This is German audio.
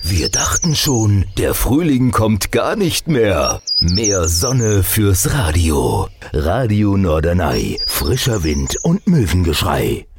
Wir dachten schon, der Frühling kommt gar nicht mehr. Mehr Sonne fürs Radio. Radio Norderney, frischer Wind und Möwengeschrei.